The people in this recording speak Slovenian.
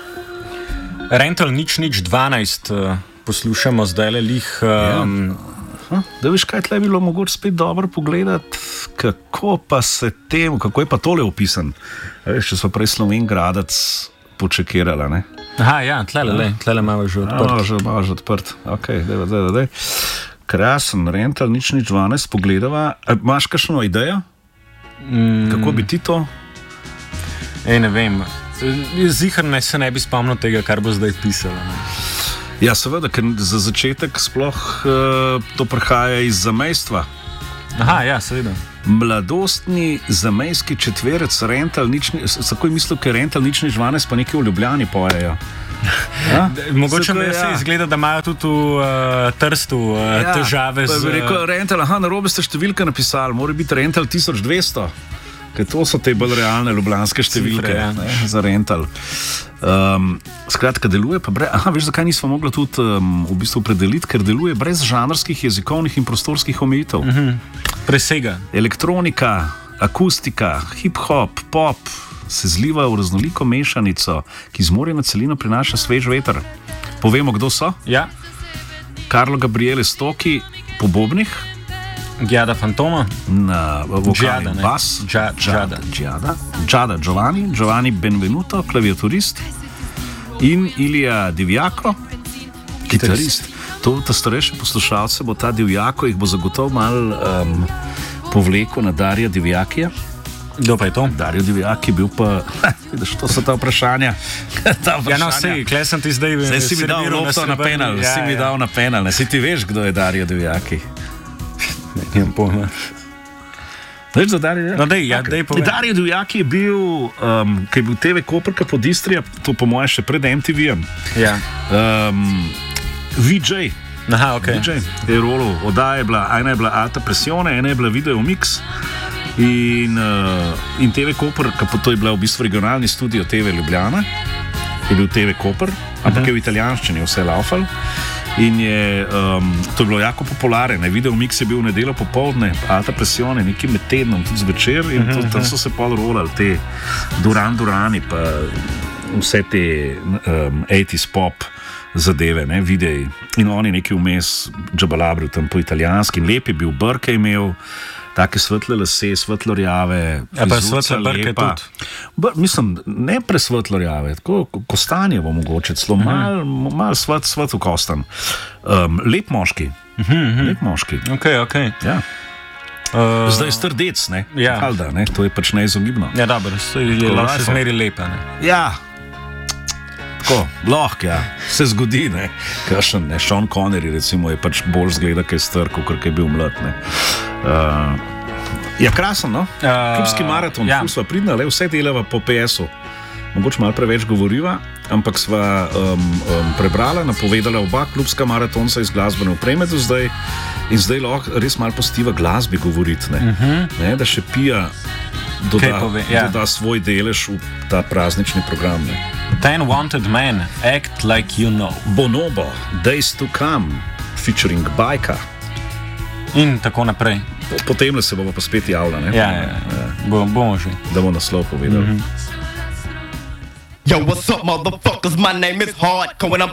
Rental nič 12 poslušamo zdaj le lih. Da veš, kaj tle bilo mogoče spet dobro pogledati, kako je pa tole opisan. Veš, če so prej Slovengradec počekirala, ne? Aha, ja, tle malo že odprt. Malo že odprt, okej, daj. Krasen, Rental nič 12 pogledava. Imaš kakšno idejo? Kako bi ti to? Ne vem. Zihar se ne bi spomnil tega, kar bo zdaj pisalo. Ne? Ja, seveda, ker za začetek sploh to prihaja iz zamejstva. Aha, ja, seveda. Mladostni zamejski četverec Rental nič, tako je mislil, ker Rental nič 12 pa nekaj v Ljubljani pojejo. Mogoče me se izgleda, da imajo tudi v Trstu težave z... Rekel Rental, narobe ste številke napisali, mora biti Rental 1200. Ker to so te bolj realne ljubljanske številke za Rental. Skratka, deluje pa brez... veš, zakaj nismo mogli tudi v bistvu predeliti? Ker deluje brez žanrskih, jezikovnih in prostorskih omejitev. Presega. Elektronika, akustika, hip-hop, pop se zliva v raznoliko mešanico, ki z morja na celino prinaša svež veter. Povemo, kdo so? Ja. Carlo Gabriele Stocchi po bobnih, Giada Fantoma na vokalni bas, Giada Giovanni Benvenuto, klaviaturist, in Ilija Divjako, kitarist. To ta starejše poslušalce bo ta Divjako, jih bo zagotovo malo povlekel na Darija Divjakija. Kdo pa je to? Dario Divjak je bil pa... Vidiš, to so ta vprašanja. Ja, no, sej, klej sem ti zdaj... Zdaj si mi dal lopto na penal, mi dal na penal. Si ti veš, kdo je Dario Divjaki? Nijem pojma. Veš za Dario? No, dej povem. Dario Divjaki je bil, kaj je bil TV Koperka pod Istrija, to po moje še pred MTV-em. Ja. VJ. Aha, okej. VJ. Je rolo, oddaja je bila, ena je bila Alta Presione, ena je bila Video Mix. In TV Koper, to je bila v bistvu regionalni studio TV Ljubljana, je bil TV Koper, ampak je v italijanščini vse laufal. In to je bilo jako popularno. Video Mix je bil v nedeljo popoldne, Alta Presione, nekaj med tednom, tudi zvečer, in tam so se pol rolali te Durani, pa vse te 80s pop zadeve, videi. In oni nekaj vmes džabalabri tam po italijanski. In lep je bil, brke je imel, take svetle lase, svetlorjave. Ja, pa svetle brke tudi. Mislim, ne presvetlorjave, tako kostanjevo mogoče, celo mal svet v kostan. Lep moški. Lep moški. Okej. Ja. Zdaj je strdec, ne? Ja. Halda, ne? To je pač neizogibno. Ja, dobro, je lahko še zmeri lepa, ne? Ja. Tako, lahko, ja. Se zgodi, ne? Kakšen, ne? Sean Connery, recimo, je pač bolj zgleda, kaj je star, kot je bil mlad, ne? Ja, krasen, no? Klubski maraton, ful sva pridna, vse delava po PS-u. Mogoče malo preveč govoriva, ampak sva prebrala, napovedala oba klubska maratonca iz glasbene opreme do zdaj in zdaj lahko res malo postiva glasbi govoriti, ne? Da še Pija doda svoj delež v ta praznični program, ne? 10 Wanted Men, Act Like You Know. Bonobo, Days to Come, featuring Bajka. In tako naprej. Potem se bomo pa spet javila, ne? Ja. Bomo že. Da bomo naslov povedali. Yo, what's up, motherfuckers? My name is Hardcore and I'm